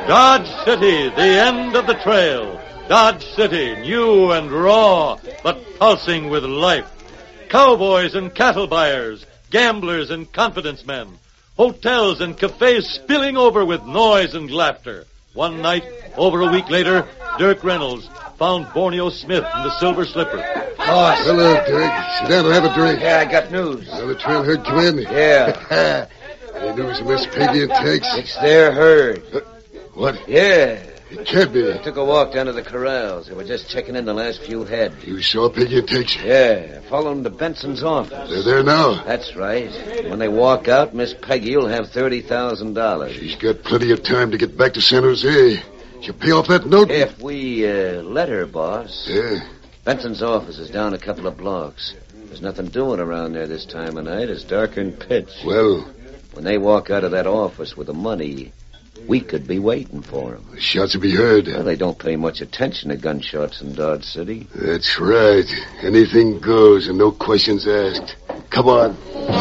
Dodge City, the end of the trail. Dodge City, new and raw, but pulsing with life. Cowboys and cattle buyers, gamblers and confidence men. Hotels and cafes spilling over with noise and laughter. One night, over a week later, Dirk Reynolds found Borneo Smith in the Silver Slipper. Boss. Hello, Dirk. Sit down and have a drink. Yeah, I got news. The trail herd come in? Yeah. Any news of Miss Peggy and Tex? It's their herd. What? Yeah. It can't be. I took a walk down to the corrals. They were just checking in the last few head. You saw Peggy and Tex? Yeah. Followed them to Benson's office. They're there now. That's right. When they walk out, Miss Peggy will have $30,000. She's got plenty of time to get back to San Jose. She'll pay off that note. If we let her, boss. Yeah. Benson's office is down a couple of blocks. There's nothing doing around there this time of night. It's darker than pitch. Well, when they walk out of that office with the money, we could be waiting for them. The shots will be heard. Well, they don't pay much attention to gunshots in Dodge City. That's right. Anything goes and no questions asked. Come on.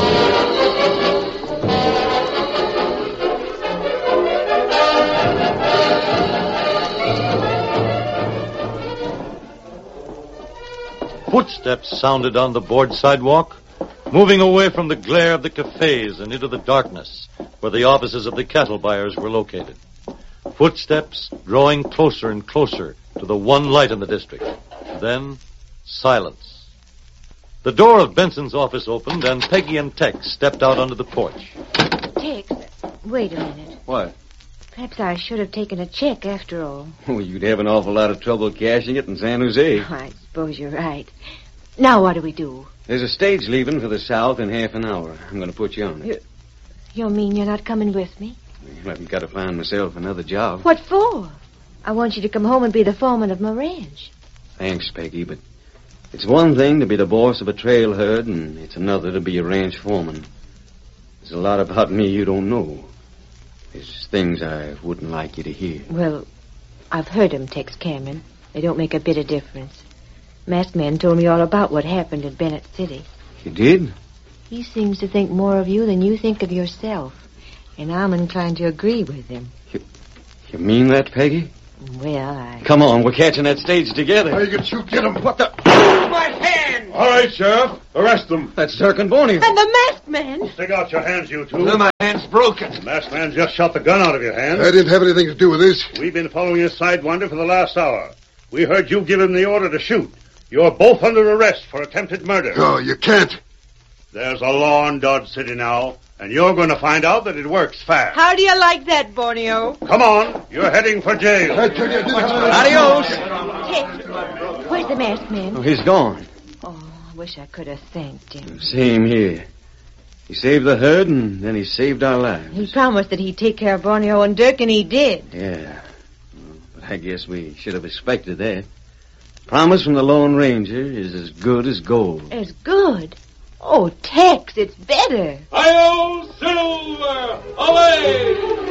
Footsteps sounded on the board sidewalk, moving away from the glare of the cafes and into the darkness where the offices of the cattle buyers were located. Footsteps drawing closer and closer to the one light in the district. Then, silence. The door of Benson's office opened, and Peggy and Tex stepped out onto the porch. Tex, wait a minute. What? Perhaps I should have taken a check after all. Well, you'd have an awful lot of trouble cashing it in San Jose. Oh, I suppose you're right. Now what do we do? There's a stage leaving for the south in half an hour. I'm going to put you on it. You mean you're not coming with me? Well, I've got to find myself another job. What for? I want you to come home and be the foreman of my ranch. Thanks, Peggy, but it's one thing to be the boss of a trail herd, and it's another to be a ranch foreman. There's a lot about me you don't know. There's things I wouldn't like you to hear. Well, I've heard them, Tex Cameron. They don't make a bit of difference. Masked Man told me all about what happened in Bennett City. You did? He seems to think more of you than you think of yourself. And I'm inclined to agree with him. You mean that, Peggy? Well, Come on, we're catching that stage together. Hey, get him. What the... My hand! All right, Sheriff. Arrest them. That's Dirk and Borneo. And the masked man! Stick out your hands, you two. My hand's broken. The masked man just shot the gun out of your hand. I didn't have anything to do with this. We've been following his sidewinder for the last hour. We heard you give him the order to shoot. You're both under arrest for attempted murder. Oh, you can't. There's a law in Dodge City now, and you're going to find out that it works fast. How do you like that, Borneo? Come on. You're heading for jail. I tell you, Adios. Tex, where's the masked man? Oh, he's gone. Oh, I wish I could have thanked him. Same here. He saved the herd, and then he saved our lives. He promised that he'd take care of Borneo and Dirk, and he did. Yeah. But I guess we should have expected that. Promise from the Lone Ranger is as good as gold. As good? Oh, Tex, it's better. Hi-yo, Silver! Away!